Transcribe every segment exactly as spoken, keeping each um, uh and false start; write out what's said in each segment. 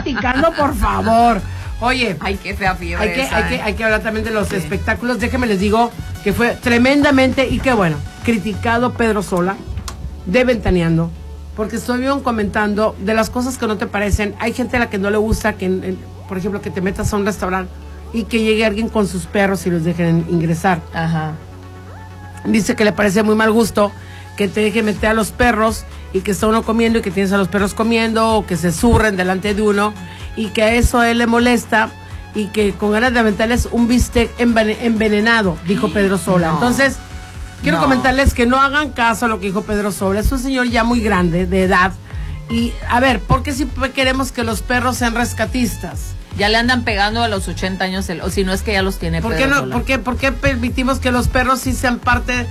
platicando, por favor. Oye, ay, qué fea fiebre hay que, esa, hay, ¿eh? que, hay que hablar también de los sí. espectáculos. Déjenme les digo que fue tremendamente, y qué bueno, criticado Pedro Sola de Ventaneando, porque estuvieron comentando de las cosas que no te parecen. Hay gente a la que no le gusta que, en, por ejemplo, que te metas a un restaurante y que llegue alguien con sus perros y los dejen ingresar. Ajá. Dice que le parece muy mal gusto que te deje meter a los perros y que está uno comiendo y que tienes a los perros comiendo, o que se zurren delante de uno, y que a eso a él le molesta, y que con ganas de aventarles un bistec enven- envenenado, dijo Pedro Sola. No. Entonces, quiero No. comentarles que no hagan caso a lo que dijo Pedro Sola. Es un señor ya muy grande, de edad. Y, a ver, ¿por qué si queremos que los perros sean rescatistas? Ya le andan pegando a los ochenta años, el, o si no es que ya los tiene ¿Por Pedro qué, no, Sola. ¿por qué, por qué permitimos que los perros sí sean parte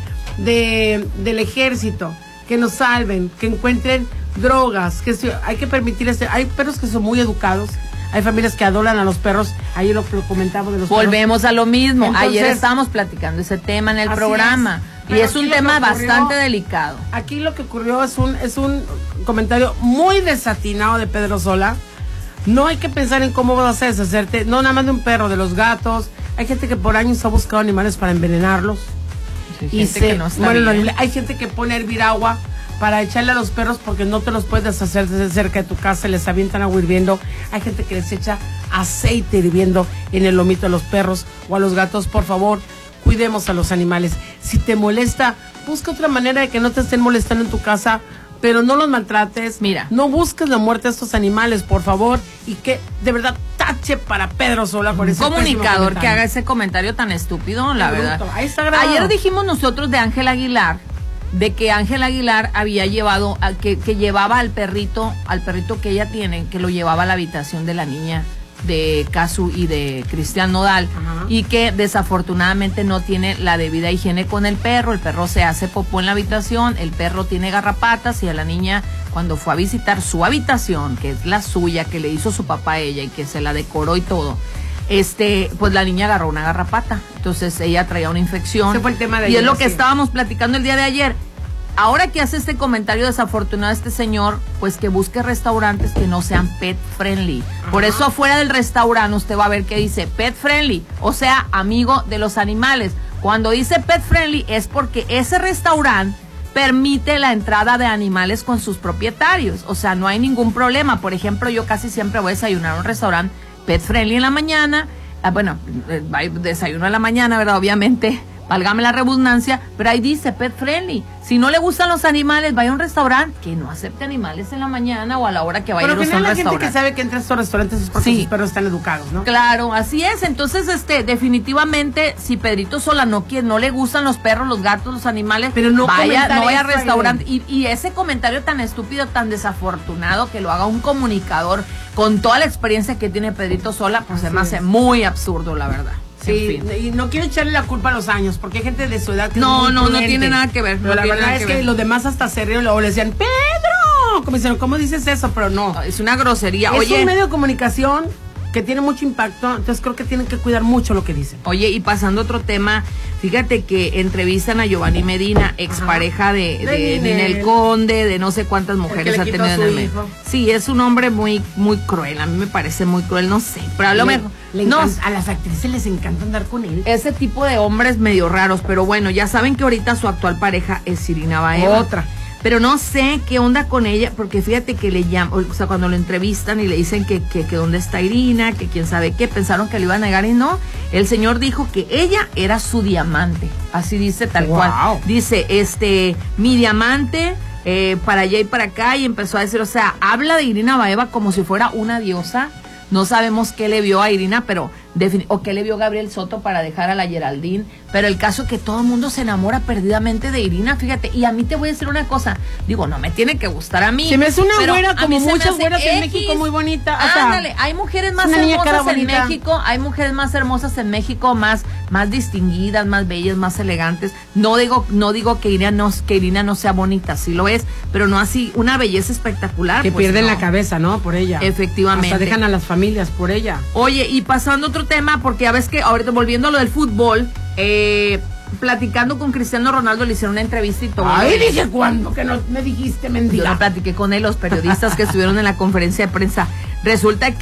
de, del ejército? Que nos salven, que encuentren drogas, que si, hay que permitir este. Hay perros que son muy educados, hay familias que adoran a los perros. Ayer lo, lo comentamos de los Volvemos perros. a lo mismo. Entonces, ayer estábamos platicando ese tema en el así programa. es. Y Pero es un aquí lo tema que ocurrió- bastante delicado. Aquí lo que ocurrió es un, es un comentario muy desatinado de Pedro Sola. No hay que pensar en cómo vas a deshacerte, no nada más de un perro, de los gatos. Hay gente que por años ha buscado animales para envenenarlos. Hay Y gente se que no está mueren bien. horrible. Hay gente que pone a hervir agua para echarle a los perros porque no te los puedes deshacer desde cerca de tu casa, les avientan agua hirviendo. Hay gente que les echa aceite hirviendo en el lomito a los perros o a los gatos. Por favor, cuidemos a los animales. Si te molesta, busca otra manera de que no te estén molestando en tu casa, pero no los maltrates. Mira. No busques la muerte de estos animales, por favor, y que de verdad tache para Pedro Sola por ese Comunicador pésimo que haga comentario. ese comentario tan estúpido, la Qué verdad. bruto. Ahí está grabado. Ayer dijimos nosotros de Ángel Aguilar, de que Ángel Aguilar había llevado, a, que, que llevaba al perrito, al perrito que ella tiene, que lo llevaba a la habitación de la niña de Casu y de Cristian Nodal. Ajá. Y que desafortunadamente no tiene la debida higiene con el perro. El perro se hace popó en la habitación, el perro tiene garrapatas, y a la niña, cuando fue a visitar su habitación, que es la suya, que le hizo su papá a ella y que se la decoró y todo, este, pues la niña agarró una garrapata. Entonces ella traía una infección. Ese fue el tema de y es ayer, lo que sí. estábamos platicando el día de ayer. Ahora que hace este comentario desafortunado este señor, pues que busque restaurantes que no sean pet friendly. Ajá. Por eso afuera del restaurante usted va a ver que dice pet friendly, o sea, amigo de los animales. Cuando dice pet friendly es porque ese restaurante permite la entrada de animales con sus propietarios. O sea, no hay ningún problema. Por ejemplo, yo casi siempre voy a desayunar a un restaurante pet friendly en la mañana. Ah, bueno, eh, desayuno en la mañana, ¿verdad? Obviamente, válgame la redundancia, pero ahí dice pet friendly. Si no le gustan los animales, vaya a un restaurante que no acepte animales en la mañana o a la hora que vaya Pero a que ir no a un la gente restaurante. que sabe que entra a estos restaurantes es porque Sí. sus perros están educados, ¿no? Claro, así es. Entonces, este, definitivamente, si Pedrito Sola no quiere, no le gustan los perros, los gatos, los animales, Pero no vaya, comentar no vaya a eso, restaurante. Y, y ese comentario tan estúpido, tan desafortunado, que lo haga un comunicador con toda la experiencia que tiene Pedrito Sola, pues se me hace muy absurdo, la verdad. Sí, En fin. y no quiero echarle la culpa a los años, porque hay gente de su edad que No, es muy no, no prudente. tiene nada que ver, Pero no la tiene verdad nada es que que ver. los demás hasta se rieron, luego le decían, ¡Pedro! Como dicen, ¿cómo dices eso? Pero no. Es una grosería. Es Oye, un medio de comunicación que tiene mucho impacto, entonces creo que tienen que cuidar mucho lo que dicen. Oye, y pasando a otro tema, fíjate que entrevistan a Giovanni Medina, expareja de, de, De Ninel. Ninel Conde, de no sé cuántas mujeres le ha quitó tenido a su en el medio. hijo. Sí, es un hombre muy, muy cruel, a mí me parece muy cruel, no sé, pero a lo Le- mejor, le no, encanta- a las actrices les encanta andar con él. ese tipo de hombres medio raros, pero bueno, ya saben que ahorita su actual pareja es Irina Baeva. Otra. Pero no sé qué onda con ella, porque fíjate que le llaman, o sea, cuando lo entrevistan y le dicen que, que, que dónde está Irina, que quién sabe qué, pensaron que le iba a negar y no. El señor dijo que ella era su diamante, así dice tal Wow. cual. Dice, este, mi diamante, eh, para allá y para acá, y empezó a decir, o sea, habla de Irina Baeva como si fuera una diosa. No sabemos qué le vio a Irina, pero defini- o qué le vio Gabriel Soto para dejar a la Geraldine, pero el caso es que todo el mundo se enamora perdidamente de Irina, fíjate, y a mí te voy a decir una cosa, digo, no me tiene que gustar a mí. Se me hace una pero güera a como mí se me muchas hace güeras en X. México, muy bonita, o sea, Ándale, hay mujeres más una niña cara hermosas en bonita. México, hay mujeres más hermosas en México, más, más distinguidas, más bellas, más elegantes. No digo, no digo que Irina no, que Irina no sea bonita, sí lo es, pero no así, una belleza espectacular. que pues pierden no. la cabeza, ¿no? Por ella. Efectivamente. Hasta dejan a las familias por ella. Oye, y pasando a otro tema, porque ya ves que ahorita volviendo a lo del fútbol, eh, platicando con Cristiano Ronaldo, le hicieron una entrevista y todo. Ay, dije, ¿cuándo? Que no me dijiste, Yo mendiga. no platiqué con él, los periodistas que estuvieron en la conferencia de prensa. Resulta que